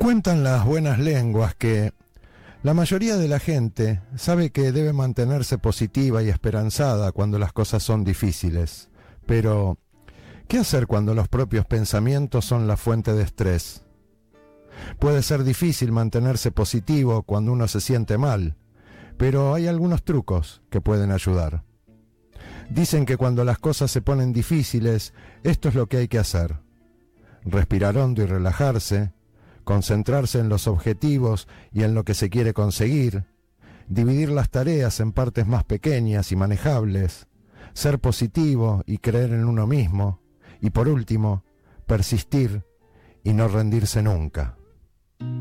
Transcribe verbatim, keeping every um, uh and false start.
Cuentan las buenas lenguas que la mayoría de la gente sabe que debe mantenerse positiva y esperanzada cuando las cosas son difíciles. Pero, ¿qué hacer cuando los propios pensamientos son la fuente de estrés? Puede ser difícil mantenerse positivo cuando uno se siente mal, pero hay algunos trucos que pueden ayudar. Dicen que cuando las cosas se ponen difíciles, esto es lo que hay que hacer: respirar hondo y relajarse, concentrarse en los objetivos y en lo que se quiere conseguir, dividir las tareas en partes más pequeñas y manejables, ser positivo y creer en uno mismo, y por último, persistir y no rendirse nunca.